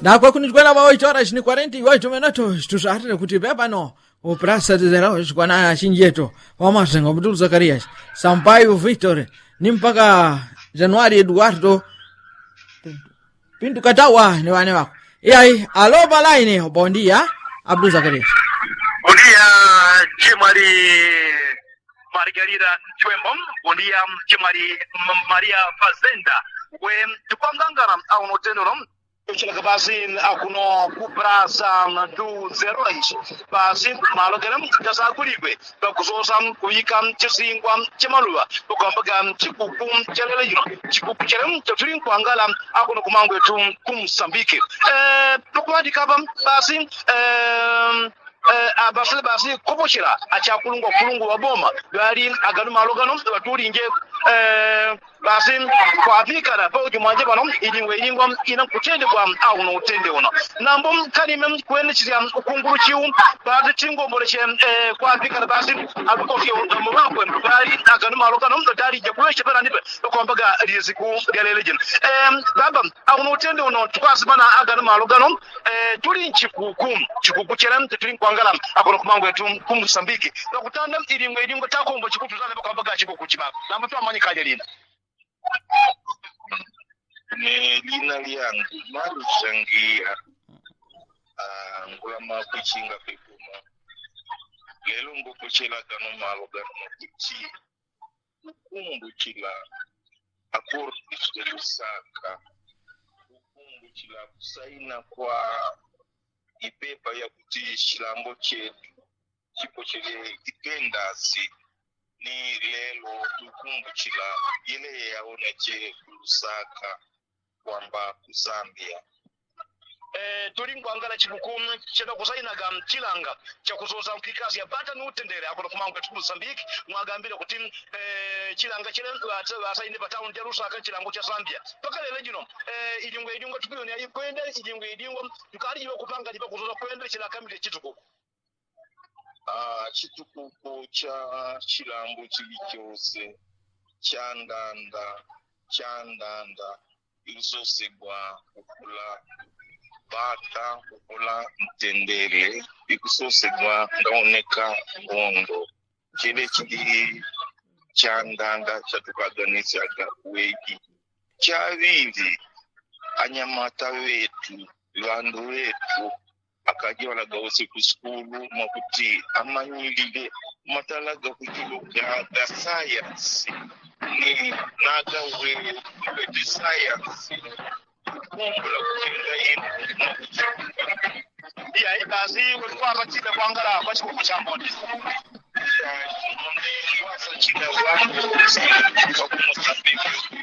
Na kwa kunichukua ma 8 horas ni 48 minutos tusatire kuti pepa no o praça de zero chikwana chinjeto wa masengo Abdul Zacarias Sampaio Victor ni mpaka Januari Eduardo Pinto Katawa ni wane wako. Yai alo balaini bom dia Abdul Zacarias. Bom dia Chimari Margarida Chwembom, bom dia Chimari Maria Fazenda. We tukangangara au notendo Chila basi akuno kuprasa na du zero ish basi malo kenem kasa kulibe bakusosam kuyikam chisingwam chimalua tukambagam chikupum chelele yino chikupu chelem tuturin kwangala akuno kumangwe tum Sambiki tukwadi kabam basi basi kopochira achakulungwa kulungu waboma gari aganu malo ganom baturi nje basi kwa Afrika na pauti mwanje bano idingwe idingwa ina kutende kwa au no tende ono nambo kanime kwende chizia ukunguru chiu baada tingo mboleche kwa Afrika na basi abukofi mu bakwe bari aganu malo ganom tari je kuwe chepana nipe kwa mbaga riziku galelejen baba au no tende ono twasi bana aganu malo ganom tuli chikuku cheram tuli kwangala akono kumango yetu Msambiki bakutanda idingwe takombo chikutu zale kwa mbaga chikuku chibaba nambo tu amanyi kajelina ni lina liangu malushangia ngulama kuchinga pekuma lelo ngokochela kano malo gano kuchi ukumbu chila akordi de Lusaka ukumbu chila kusaina kwa ipepa ya kuti shilambo chetu chipo chile dependasi ni lelo tukumbu chila ile yaoneche Lusaka kwamba Zambia tuli ngwangala chikukumu chena kusaina gam chilanga cha kuzoza mkikazi ya bata nutendere akono kumango tu Mozambique mwagambira kuti chilanga chile wasaine batawu ya Lusaka chilango cha Zambia toka lele jino idingwe tupione ayi kwenda idingwe tukali iwe kupanga lipa kuzoza kwenda chilakamile chitukuku chitukuku cha chilambo chili chose chandanda ikusosegwa kukula bata kukula mtendele ikusosegwa ngaoneka ngondo chile chili chandanda chatukaganisyaga weki chavili anyamata wetu vandu wetu akaji walagawose kuskulu makuti amanyilile matalaga kukiluga da science ni naga we the science kumbula kukinga ino iya ikazi kwa batida kwangala bachiko kuchamboni wasa chida wa